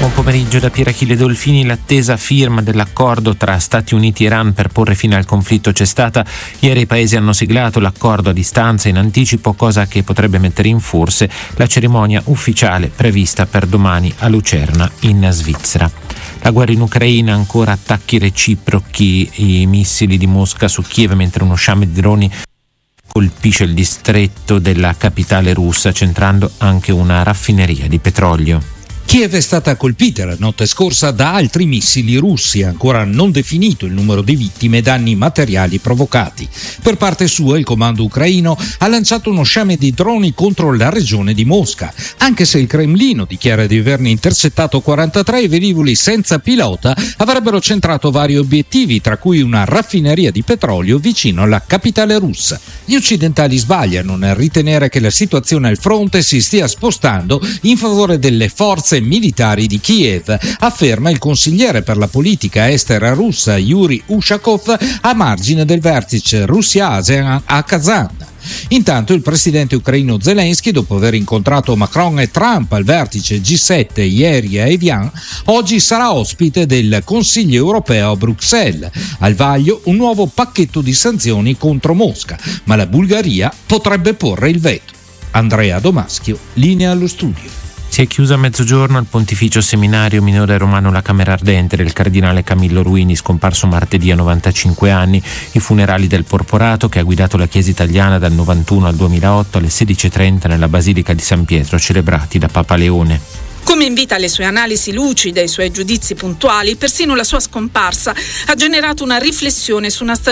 Buon pomeriggio da Pier Achille Dolfini. L'attesa firma dell'accordo tra Stati Uniti e Iran per porre fine al conflitto c'è stata. Ieri i paesi hanno siglato l'accordo a distanza in anticipo, cosa che potrebbe mettere in forse la cerimonia ufficiale prevista per domani a Lucerna in Svizzera. La guerra in Ucraina, ancora attacchi reciprochi, i missili di Mosca su Kiev, mentre uno sciame di droni colpisce il distretto della capitale russa, centrando anche una raffineria di petrolio. Kiev è stata colpita la notte scorsa da altri missili russi, ancora non definito il numero di vittime e danni materiali provocati. Per parte sua il comando ucraino ha lanciato uno sciame di droni contro la regione di Mosca, anche se il Cremlino dichiara di averne intercettato 43 velivoli senza pilota avrebbero centrato vari obiettivi, tra cui una raffineria di petrolio vicino alla capitale russa. Gli occidentali sbagliano nel ritenere che la situazione al fronte si stia spostando in favore delle forze militari di Kiev, afferma il consigliere per la politica estera russa Yuri Ushakov a margine del vertice Russia-ASEAN a Kazan. Intanto il presidente ucraino Zelensky, dopo aver incontrato Macron e Trump al vertice G7 ieri a Evian, oggi sarà ospite del Consiglio europeo a Bruxelles. Al vaglio un nuovo pacchetto di sanzioni contro Mosca, ma la Bulgaria potrebbe porre il veto. Andrea Domaschio, linea allo studio. Si è chiuso a mezzogiorno il Pontificio Seminario Minore Romano La Camera Ardente del cardinale Camillo Ruini, scomparso martedì a 95 anni. I funerali del Porporato, che ha guidato la Chiesa italiana dal 91 al 2008, alle 16:30 nella Basilica di San Pietro, celebrati da Papa Leone. Come invita le sue analisi lucide e i suoi giudizi puntuali, persino la sua scomparsa ha generato una riflessione su una stagione